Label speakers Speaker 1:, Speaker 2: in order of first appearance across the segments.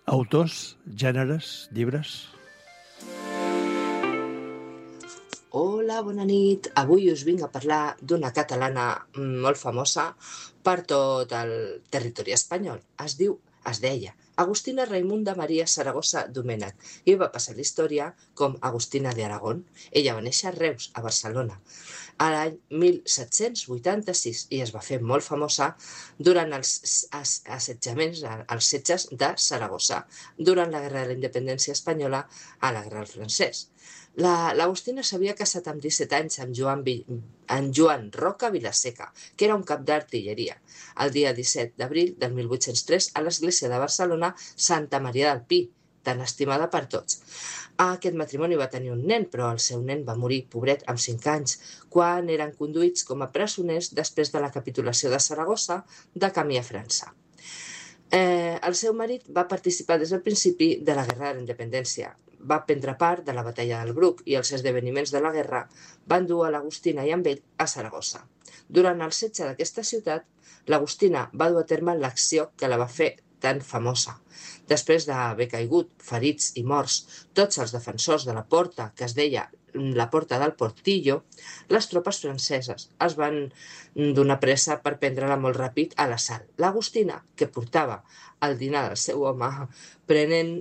Speaker 1: Autors, gèneres, llibres...
Speaker 2: Hola, bona nit. Avui us vinc a parlar d'una catalana molt famosa per tot el territori espanyol. Es deia Agustina Raimunda Maria Saragossa Domènech i va passar la història com Agustina de Aragón. Ella va néixer a Reus, a Barcelona, a l'any 1786 i es va fer molt famosa durant els assetjaments, els setges de Saragossa, durant la Guerra de la Independència espanyola a la Guerra del Francès. L'Agustina s'havia casat amb 17 anys amb Joan Roca Vilaseca, que era un cap d'artilleria, el dia 17 d'abril del 1803 a l'església de Barcelona Santa Maria del Pi, tan estimada per tots. Aquest matrimoni va tenir un nen, però el seu nen va morir, pobret, amb 5 anys, quan eren conduïts com a presoners després de la capitulació de Saragossa de camí a França. El seu marit va participar des del principi de la Guerra de la Independència. Va prendre part de la batalla del Bruc i els esdeveniments de la guerra van dur a l'Agustina i amb ell a Saragossa. Durant el setge d'aquesta ciutat, l'Agustina va dur a terme l'acció que la va fer tan famosa. Després d'haver caigut, ferits i morts, tots els defensors de la porta, que es deia la Porta del Portillo, les tropes franceses es van donar pressa per prendre-la molt ràpid a l'assalt. L'Agustina, que portava el dinar del seu home, prenent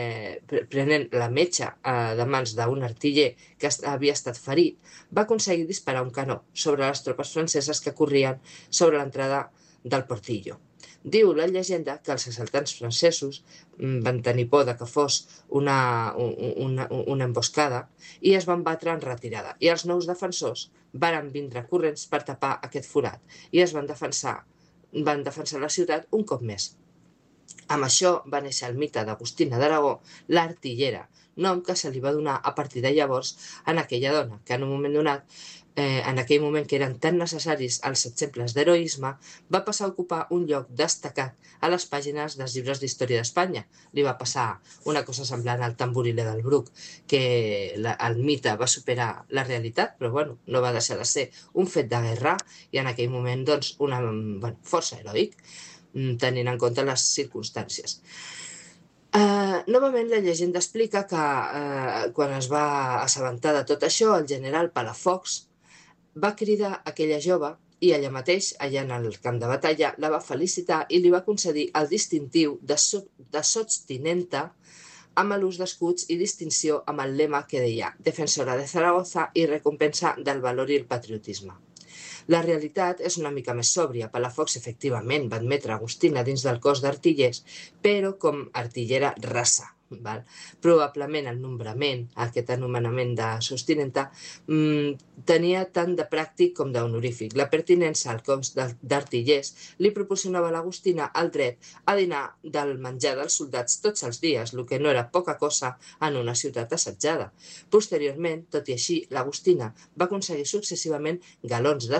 Speaker 2: la metxa de mans d'un artiller que havia estat ferit, va aconseguir disparar un canó sobre les tropes franceses que corrien sobre l'entrada del Portillo. Diu la llegenda que els assaltants francesos van tenir por de que fos una emboscada i es van batre en retirada. I els nous defensors varen vindre corrents per tapar aquest forat i van defensar la ciutat un cop més. Amb això va néixer el mite d'Agustina d'Aragó, l'artillera, nom que se li va donar a partir de llavors en aquella dona, que en un moment donat, en aquell moment que eren tan necessaris els exemples d'heroisme, va passar a ocupar un lloc destacat a les pàgines dels llibres d'història d'Espanya. Li va passar una cosa semblant al tamboriler del Bruc, que el mite va superar la realitat, però no va deixar de ser un fet de guerra i en aquell moment força heroic, tenint en compte les circumstàncies. Novament la llegenda explica que quan es va assabentar de tot això, el general Palafox va cridar aquella jove i allà mateix, allà en el camp de batalla, la va felicitar i li va concedir el distintiu de sotstinenta amb l'ús d'escuts i distinció amb el lema que deia Defensora de Zaragoza i recompensa del valor i el patriotisme. La realitat és una mica més sòbria. Palafox efectivament va admetre Agustina dins del cos d'artillers, però com artillera rasa. Probablement el nombrament, aquest anomenament de sostinenta, tenia tant de pràctic com d'honorífic. La pertinença al cos d'artillers li proporcionava a l'Agustina el dret a dinar del menjar dels soldats tots els dies, el que no era poca cosa en una ciutat assetjada. Posteriorment, tot i així, l'Agustina va aconseguir successivament galons de